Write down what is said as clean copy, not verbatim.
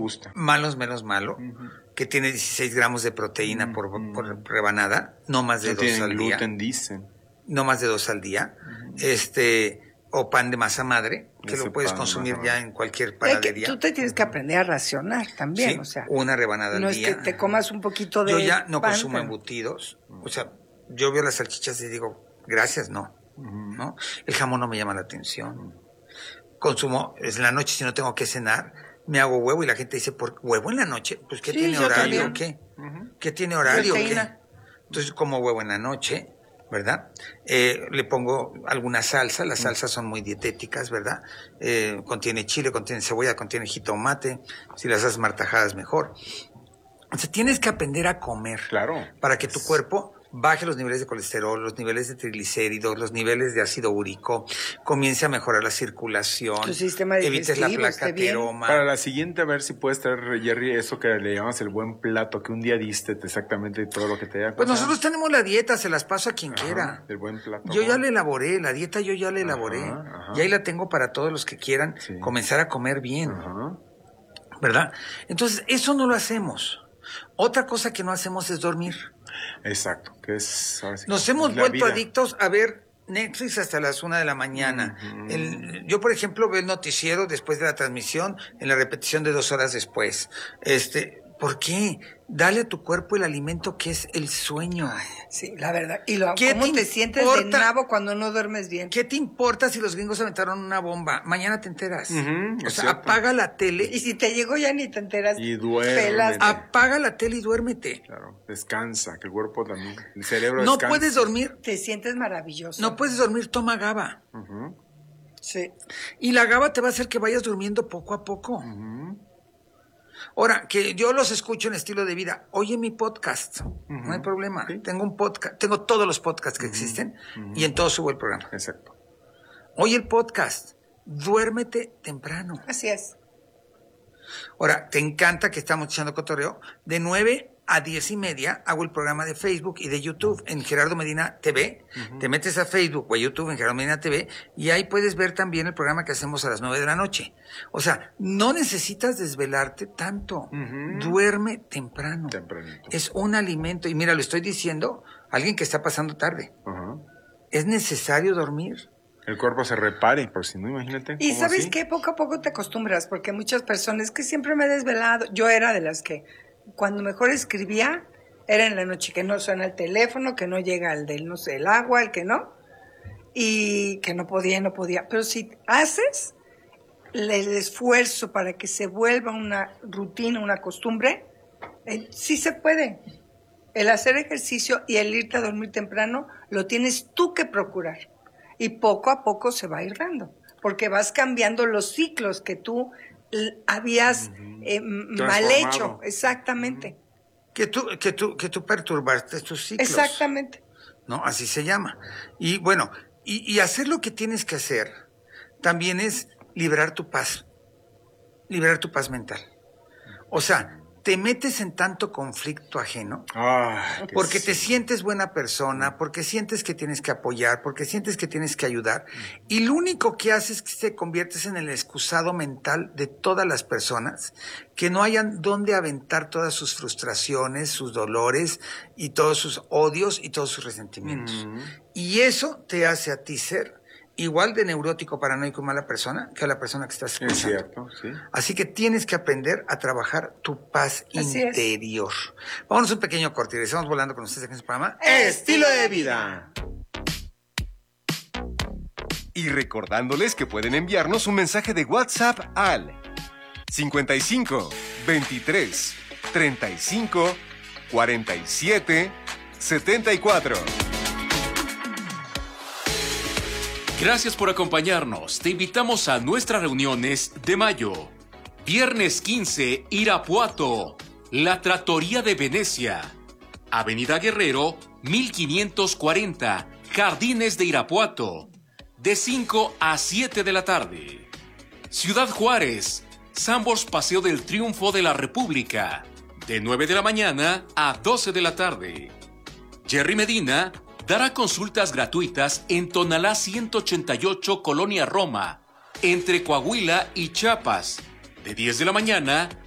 gusta. Malo es menos malo, que tiene 16 gramos de proteína por rebanada, no más de 2 al día. Gluten, dicen. No más de 2 al día. O pan de masa madre, que lo puedes consumir ya en cualquier panadería. Tú te tienes que aprender a racionar también, Sí, o sea. una rebanada al día. No es que te comas un poquito de Yo ya no pan, consumo embutidos. O sea, yo veo las salchichas y digo, gracias, no. ¿No? El jamón no me llama la atención. Consumo, en la noche si no tengo que cenar, me hago huevo y la gente dice, ¿por huevo en la noche? Pues ¿qué tiene horario o qué? ¿Qué tiene horario o qué? Entonces como huevo en la noche, ¿verdad? Le pongo alguna salsa, las salsas son muy dietéticas, ¿verdad? Contiene chile, contiene cebolla, contiene jitomate, si las haces martajadas mejor. O sea, tienes que aprender a comer. Claro. Para que tu cuerpo baje los niveles de colesterol, los niveles de triglicéridos, los niveles de ácido úrico, comience a mejorar la circulación, tu sistema evites la placa ateroma. Para la siguiente, a ver si puedes traer, Jerry, eso que le llamamos el buen plato, que un día diste exactamente todo lo que te haya. Pues nosotros tenemos la dieta, se las paso a quien quiera. El buen plato. Yo ya la elaboré, la dieta yo ya la elaboré. Y ahí la tengo para todos los que quieran comenzar a comer bien. ¿Verdad? Entonces, eso no lo hacemos. Otra cosa que no hacemos es dormir. Exacto. Que es, nos hemos vuelto adictos a ver Netflix hasta las 1 de la mañana. Yo, por ejemplo, veo el noticiero después de la transmisión, en la repetición de 2 horas después. ¿Por qué? Dale a tu cuerpo el alimento que es el sueño. Ay, sí, la verdad. ¿Y cómo te sientes de nabo cuando no duermes bien? ¿Qué te importa si los gringos aventaron una bomba? Mañana te enteras. O sea, apaga la tele. Y si te llegó ya ni te enteras. Y duerme. Apaga la tele y duérmete. Claro, descansa, que el cuerpo también, el cerebro no descansa. No puedes dormir. Te sientes maravilloso. No puedes dormir, toma GABA. Sí. Y la GABA te va a hacer que vayas durmiendo poco a poco. Ahora, que yo los escucho en estilo de vida. Oye mi podcast, no hay problema. ¿Sí? Tengo un podcast, tengo todos los podcasts que existen y en todos subo el programa. Exacto. Oye el podcast, duérmete temprano. Así es. Ahora, te encanta que estamos echando cotorreo. De 9 a 10:30 hago el programa de Facebook y de YouTube en Gerardo Medina TV. Te metes a Facebook o a YouTube en Gerardo Medina TV y ahí puedes ver también el programa que hacemos a las 9 de la noche. O sea, no necesitas desvelarte tanto. Duerme temprano. Tempranito. Es un alimento. Y mira, lo estoy diciendo a alguien que está pasando tarde. Es necesario dormir. El cuerpo se repare, por si no, imagínate. Y ¿sabes qué? Poco a poco te acostumbras, porque muchas personas que siempre me he desvelado, yo era de las que cuando mejor escribía era en la noche, que no suena el teléfono, que no llega el del, no sé, el agua, el que no, y que no podía. Pero si haces el esfuerzo para que se vuelva una rutina, una costumbre, sí se puede. El hacer ejercicio y el irte a dormir temprano lo tienes tú que procurar. Y poco a poco se va a ir dando, porque vas cambiando los ciclos que tú habías mal hecho. Exactamente. Que tú perturbaste tus ciclos. Exactamente. ¿No? Así se llama. Y bueno, y hacer lo que tienes que hacer también es liberar tu paz mental. O sea, te metes en tanto conflicto ajeno porque te sientes buena persona, porque sientes que tienes que apoyar, porque sientes que tienes que ayudar, y lo único que haces es que te conviertes en el excusado mental de todas las personas que no hayan dónde aventar todas sus frustraciones, sus dolores y todos sus odios y todos sus resentimientos. Y eso te hace a ti ser igual de neurótico, paranoico y mala persona que a la persona que estás escuchando. Es cierto, sí. Así que tienes que aprender a trabajar tu paz interior. Vámonos un pequeño corte y regresamos volando con ustedes aquí en su programa Estilo de Vida. Y recordándoles que pueden enviarnos un mensaje de WhatsApp al 55 23 35 47 74. Gracias por acompañarnos. Te invitamos a nuestras reuniones de mayo. Viernes 15, Irapuato, La Trattoria de Venecia. Avenida Guerrero, 1540, Jardines de Irapuato. De 5 a 7 de la tarde. Ciudad Juárez, Sanborns Paseo del Triunfo de la República. De 9 de la mañana a 12 de la tarde. Jerry Medina dará consultas gratuitas en Tonalá 188, Colonia Roma, entre Coahuila y Chiapas, de 10 de la mañana